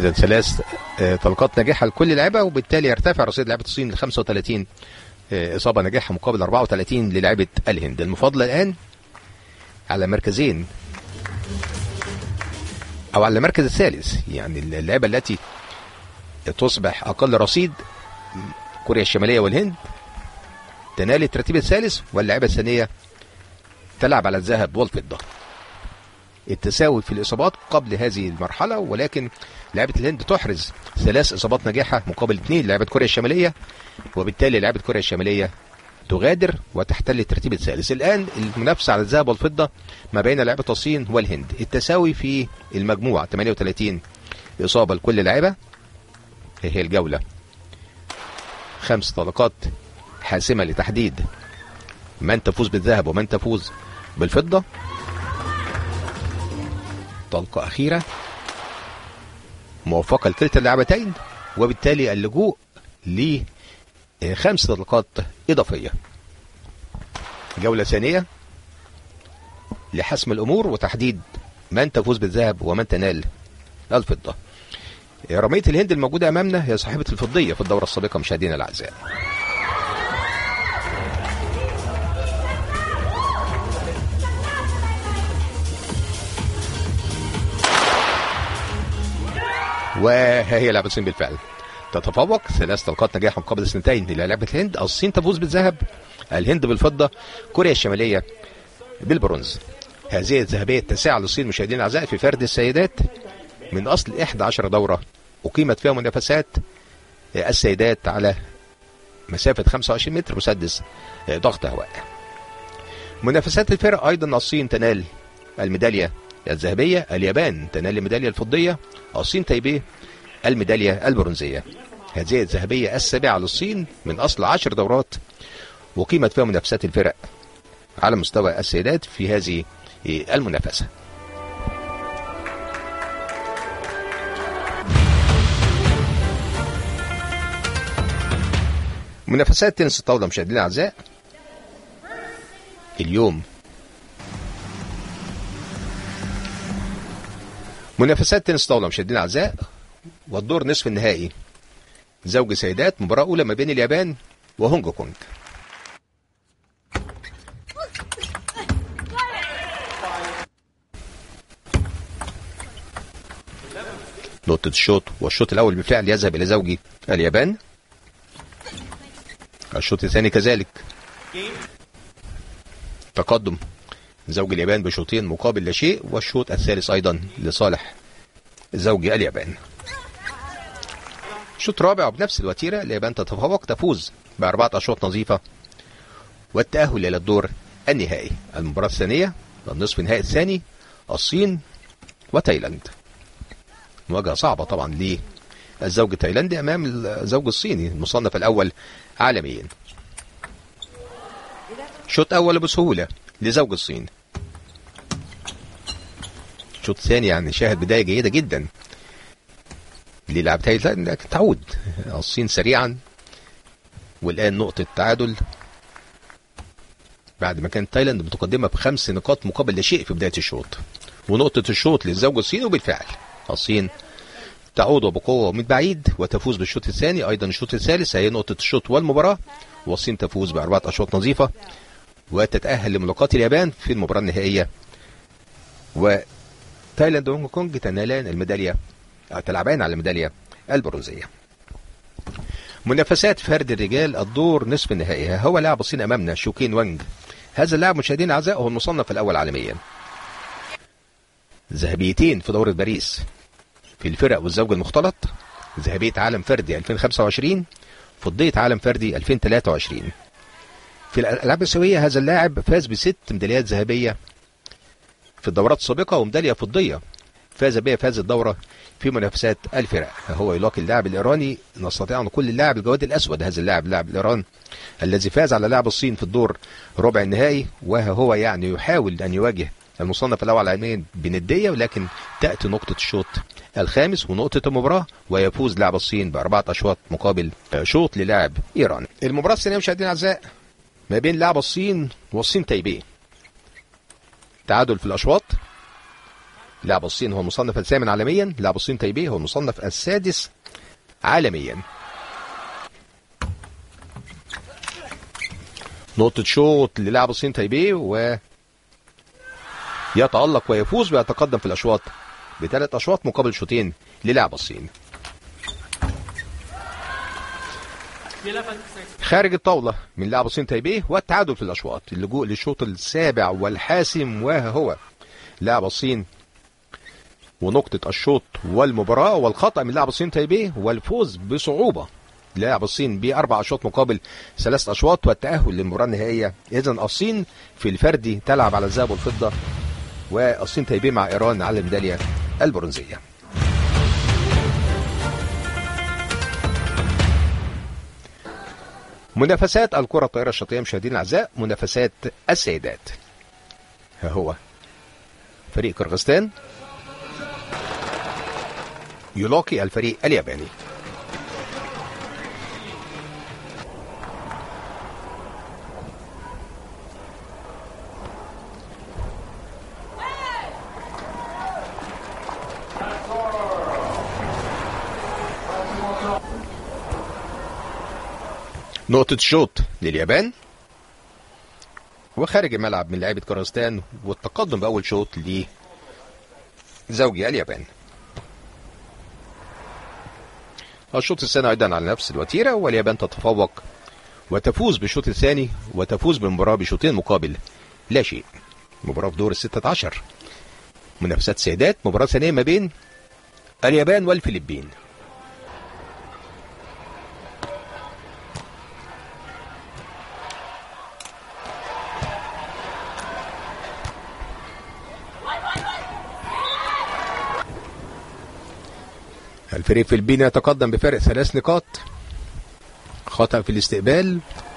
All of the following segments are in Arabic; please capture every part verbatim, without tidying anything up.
إذا ثلاث طلقات ناجحة لكل لاعبة، وبالتالي يرتفع رصيد لاعبة الصين ل خمسة وثلاثين إصابة ناجحة مقابل أربعة وثلاثين للاعبة الهند. المفاضلة الآن على مركزين أو على المركز الثالث، يعني اللعبة التي تصبح أقل رصيد كوريا الشمالية والهند تنال الترتيب الثالث، واللاعبة الثانية تلعب على الذهب والفضة. التساوي في الإصابات قبل هذه المرحلة، ولكن لعبة الهند تحرز ثلاث إصابات ناجحة مقابل اثنين لعبة كوريا الشمالية، وبالتالي لعبة كوريا الشمالية تغادر وتحتل الترتيب الثالث. الآن المنافسة على الذهب والفضة ما بين لعبة الصين والهند، التساوي في المجموع ثمانية وثلاثين إصابة لكل لاعبة. هي الجولة خمس طلقات حاسمة لتحديد من تفوز بالذهب ومن تفوز بالفضة. طلقة أخيرة موفقة لكلتا اللاعبتين، وبالتالي اللجوء لخمس طلقات إضافية. جولة ثانية لحسم الأمور وتحديد من تفوز بالذهب ومن تنال الفضة. رمية الهند الموجودة أمامنا هي صاحبة الفضية في الدورة السابقة مشاهدينا الأعزاء. وهي لعبة الصين بالفعل تتفوق ثلاث طلقات نجاح مقابل اثنتين إلى لعبة الهند. الصين تفوز بالذهب، الهند بالفضة، كوريا الشمالية بالبرونز. هذه الذهبية التاسعة للصين مشاهدينا الأعزاء في فرد السيدات من أصل إحدى عشرة دورة أقيمت فيها منافسات السيدات على مسافة خمسة وعشرين متر مسدس ضغط هواء. منافسات الفرق أيضا الصين تنال الميدالية الذهبية، اليابان تنال الميدالية الفضية، الصين تايبيه الميدالية البرونزية. هذه الذهبية السابعة للصين من أصل عشر دورات وقيمت فيها منافسات الفرق على مستوى السيدات في هذه المنافسة. منافسات تنس الطاولة مشاهدينا الأعزاء اليوم. منافسات تنس الطاولة مشاهدينا الأعزاء والدور نصف النهائي زوج سيدات، مباراة أولى ما بين اليابان وهونج كونج. نقطة الشوط والشوط الأول بالفعل يذهب إلى زوجي اليابان، الشوط الثاني كذلك تقدم زوج اليابان بشوطين مقابل لا شيء، والشوط الثالث أيضا لصالح زوج اليابان. شوط رابع وبنفس الوتيرة اليابان تتفوق، تفوز بأربعة أشواط نظيفة والتأهل إلى الدور النهائي. المباراة الثانية النصف النهائي الثاني الصين وتايلاند، مواجهة صعبة طبعا للزوج التايلاندي أمام الزوج الصيني المصنف الأول عالميا. شوط أول بسهولة لزوج الصين، الشوط الثاني يعني شاهد بداية جيدة جدا للاعب تايلاند، لكن تعود الصين سريعا. والآن نقطة تعادل بعد ما كانت تايلاند متقدمة بخمس نقاط مقابل لا شيء في بداية الشوط، ونقطة الشوط للزوج الصيني. وبالفعل الصين تعود بقوة من بعيد وتفوز بالشوط الثاني. أيضا الشوط الثالث هي نقطة الشوط والمباراة، والصين تفوز بأربعة أشواط نظيفة وتتأهل لملاقاة اليابان في المباراة النهائية. وتايلاند وهونج كونج تنالان الميدالية أو تلعبان على الميدالية البرونزية. منافسات فرد الرجال الدور نصف النهائي، هو لاعب الصين أمامنا شوكين وانج. هذا اللاعب مشاهدينا الأعزاء هو المصنف الأول عالميا، ذهبيتين في دورة باريس في الفرق والزوج المختلط، ذهبية عالم فردي ألفين وخمسة وعشرين، فضية عالم فردي ألفين وثلاثة وعشرين. في الألعاب الآسيوية هذا اللاعب فاز بست ميداليات ذهبية في الدورات السابقة وميدالية فضية فاز بها في هذه الدورة في منافسات الفرق. هو يلاقي اللاعب الإيراني، نستطيع أن نقول اللاعب الجواد الأسود هذا اللاعب، اللاعب الإيراني الذي فاز على لاعب الصين في الدور ربع النهائي، وهو يعني يحاول أن يواجه المصنف الأول عالميا بندية، ولكن تأتي نقطة الشوط الخامس ونقطة المباراة ويفوز لاعب الصين بأربعة أشواط مقابل شوط للاعب إيران. المباراة الثانية مشاهدينا الأعزاء ما بين لاعب الصين والصين تايبيه، تعادل في الأشواط لاعب الصين هو المصنف الثامن عالميا، لاعب الصين تايبيه هو المصنف السادس عالميا. نقطة شوط للاعب الصين تايبيه، و يتألق ويفوز ويتقدم في الأشواط بثلاث أشواط مقابل شوطين للاعب الصين. خارج الطاولة من لاعب الصين تايبيه والتعادل في الأشواط، اللجوء للشوط السابع والحاسم وهو لاعب الصين ونقطة الشوط والمباراة، والخطأ من لاعب الصين تايبيه والفوز بصعوبة لاعب الصين بأربع أشواط مقابل ثلاث أشواط والتأهل للمباراة النهائية. إذن الصين في الفردي تلعب على الذهب والفضة، والصين تايبيه مع إيران على الميدالية البرونزية. منافسات الكرة الطائرة الشاطئية مشاهدينا الأعزاء، منافسات السيدات. ها هو فريق قرغيزستان يلاقي الفريق الياباني. نقطة شوط لليابان وخارج الملعب من لاعيبة قرغيزستان، والتقدم بأول شوط لزوجي اليابان. الشوط الثاني أيضا على نفس الوتيرة، واليابان تتفوق وتفوز بالشوط الثاني وتفوز بالمباراة بشوطين مقابل لا شيء. مباراة في دور الستة عشر. منافسات سيدات، مباراة ثانية ما بين اليابان والفلبين. الفريق الفلبيني يتقدم بفارق ثلاث نقاط. خطأ في الاستقبال،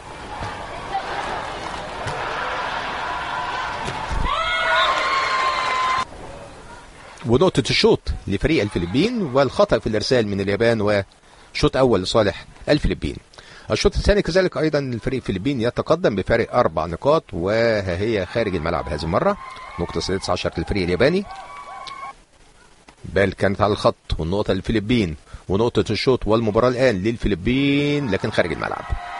ونقطة الشوط لفريق الفلبين، والخطأ في الإرسال من اليابان وشوط أول لصالح الفلبين. الشوط الثاني كذلك أيضا الفريق الفلبيني يتقدم بفارق أربع نقاط، وها هي خارج الملعب هذه المرة. نقطة سادسة عشر للفريق الياباني، بل كانت على الخط، والنقطة للفلبين، ونقطة الشوط والمباراة الآن للفلبين لكن خارج الملعب.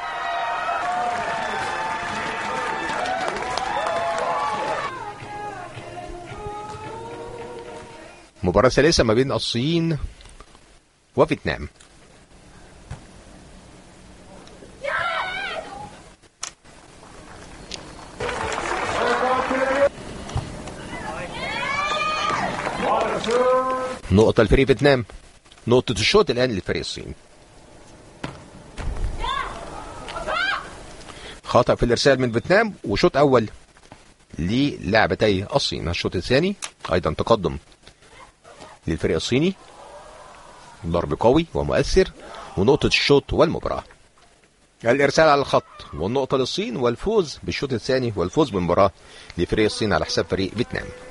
مباراة ثالثة ما بين الصين وفيتنام. نقطة الفريق فيتنام، نقطة الشوط الآن للفريق الصين. خطأ في الإرسال من فيتنام، وشوط أول للاعبتي الصين. الشوط الثاني أيضا تقدم للفريق الصيني، ضرب قوي ومؤثر، ونقطة الشوط والمباراة. الإرسال على الخط والنقطة للصين، والفوز بالشوط الثاني والفوز بالمباراة لفريق الصين على حساب فريق فيتنام.